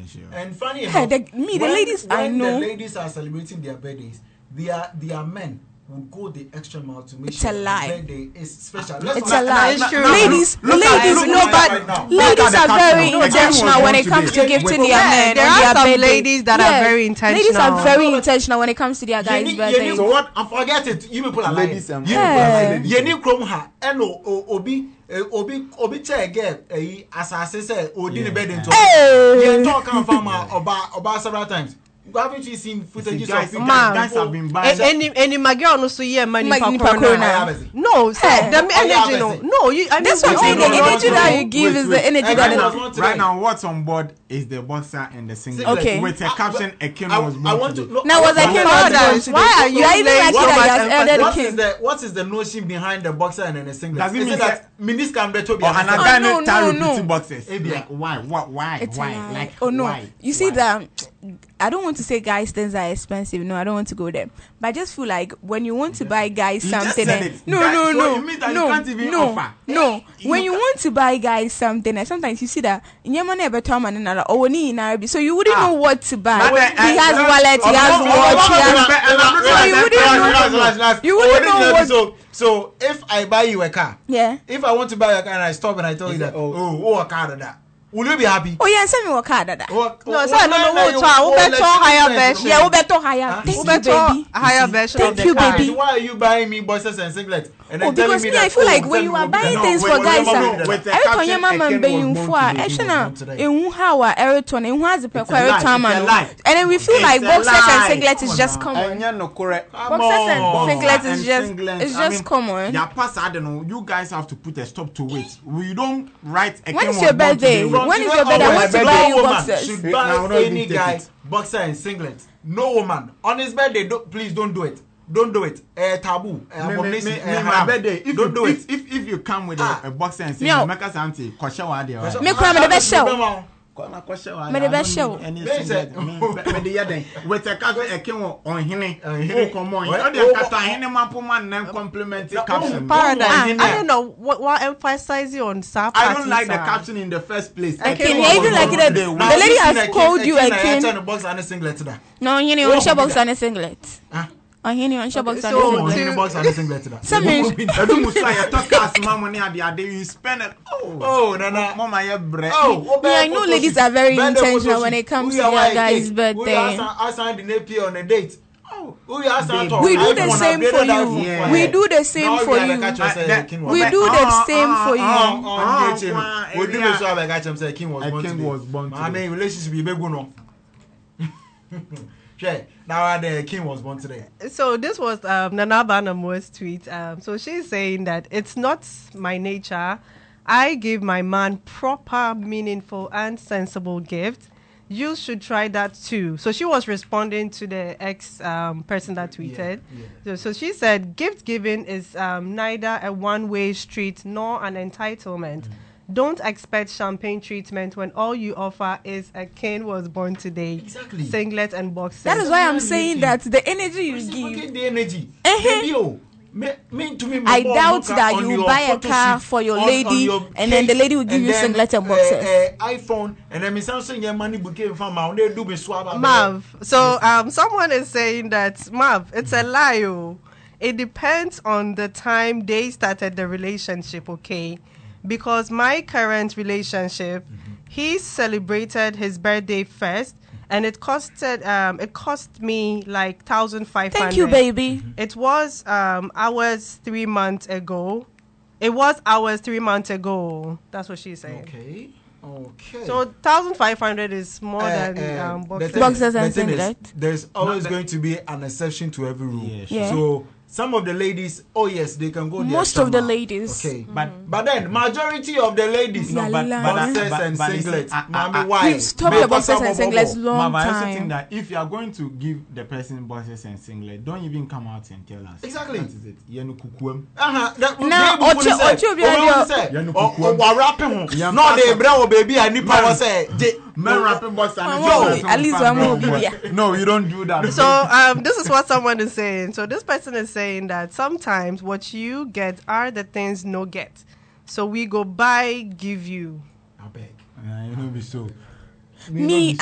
And funny enough, the ladies I know, the ladies are celebrating their birthdays, their men will go the extra mile to make it's sure a lie. their birthday is special. It's a lie. Ladies are very intentional when it comes to gifting their men. There are some ladies that are very intentional. Ladies are very intentional when it comes to their guys' birthdays. So what? I forget it. You people are ladies. Yeni krom ha eno obi che get asase say odi ne bed into. You talk am farmer oba several times. Haven't you seen footage of people? Guys have been buying. Any my girl no so yeah money for No, the energy no. That's what the energy that you give is the energy that. Right now, what's on board is the boxer and the singlet. Okay. With a caption, Akin was born. Now was Akin born? Why are you even like that? What is the notion behind the boxer and the singlet? Does it mean that minis can be to be? No. Boxes. Like why? Like oh no. why? You see that. I don't want to say guys things are expensive. No, I don't want to go there. But I just feel like when you want to buy guys something, no. When you want to buy guys something, and sometimes you see that in your money better man another or in Arabic, so you wouldn't know what to buy. He has wallet, he has watch, you wouldn't know what. So if I buy you a car, if I want to buy a car and I stop and I tell you that, a car of that. Will you be happy? Oh yeah, send me what card that. No, so I don't know what to higher version. Yeah, better higher. Thank you, baby. Higher version. Thank you, baby. Why are you buying me boxers and singlets? And then because me, I feel like when you are buying things for guys, every time your mama being for, actually, in how every time, in what's the per every time, and then we feel like boxers and singlets is just common. Boxers and singlets is just common. Yeah, pass. I don't know. You guys have to put a stop to it. We don't write. When is your birthday? When is your birthday? I want to buy you boxers. Should buy any guy boxer and singlet. No woman on his birthday. Please don't do it. Don't do it. Taboo. My birthday. Don't do it. If you come with a boxer and singlet, make us auntie. Kosha wa dia. Me come the best show. Me the best show. With a caption, a king on him. Come on. You cut a him man and compliment the caption. I don't know what emphasize you on Sapa. I don't like the caption in the first place. I can even like it. The lady has called you a king. Box and a singlet. No, you know, she box and a singlet. I hear you on box and a singlet. Some means I don't say you talk as money at the day you spend it. Oh, no, mama, you bread. I know ladies are very intentional when it comes to their guys' birthday. I signed the AP on a date. We do the same for you. We do the same for you. We do the same for you. We do the same. I catch King was born. I mean, relationship be big no. Now the King was born today. So this was Nana Banamo's tweet. So she's saying that it's not my nature. I give my man proper, meaningful, and sensible gifts. You should try that too. So she was responding to the ex person that tweeted. So she said, gift giving is neither a one-way street nor an entitlement. Don't expect champagne treatment when all you offer is a King was born today. Exactly. Singlet and boxers. That is why I'm saying that the energy you give. The energy. I doubt that you buy a car for your lady and then the lady will give you singlet and boxers. iPhone and then Samsung your money became from my they do be swab. Mav. So someone is saying that Mav, it's a lie. It depends on the time they started the relationship, okay? Because my current relationship, he celebrated his birthday first, and it cost me like 1,500. Thank you, baby. It was ours 3 months ago. That's what she's saying. Okay. So 1,500 is more than boxers and singlet. There's always going to be an exception to every rule. Yeah. So some of the ladies, oh yes, they can go. Most of the ladies. Okay, but then majority of the ladies, boxers and singlets. We've stopped the boxers and singlets long time. I also think that if you are going to give the person boxers and singlet, don't even come out and tell us. Exactly. That is it. Yenu kukuem. Now, no, they bring baby and nipa was say. At least one more. No, you don't do that. So this is what someone is saying. So this person is saying that sometimes what you get are the things no get. So we go buy, give you. I beg. You know be so. Me,